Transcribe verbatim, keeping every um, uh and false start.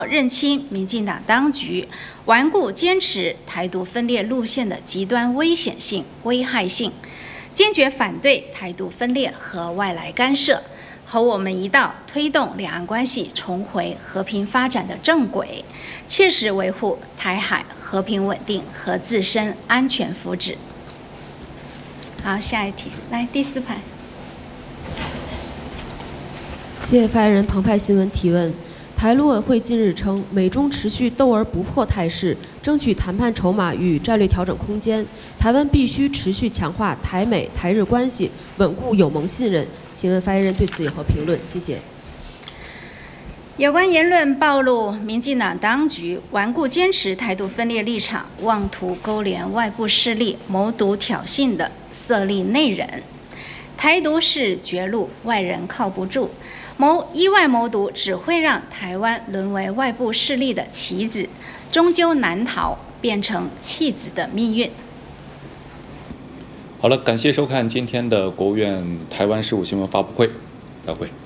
认清民进党当局顽固坚持台独分裂路线的极端危险性、危害性，坚决反对台独分裂和外来干涉，和我们一道推动两岸关系重回和平发展的正轨，切实维护台海和平稳定和自身安全福祉。好，下一题，来第四排。 谢谢发言人澎湃新闻提问。台陆委会近日称，美中持续斗而不破态势，争取谈判筹码与战略调整空间。台湾必须持续强化台美台日关系，稳固友盟信任。请问发言人对此有何评论？谢谢。 有关言论暴露民进党当局顽固坚持台独分裂立场，妄图勾连外部势力谋独挑衅的色厉内荏。台独是绝路，外人靠不住。谋依外谋独只会让台湾沦为外部势力的棋子，终究难逃变成弃子的命运。 好了，感谢收看今天的国务院台湾事务新闻发布会，再会。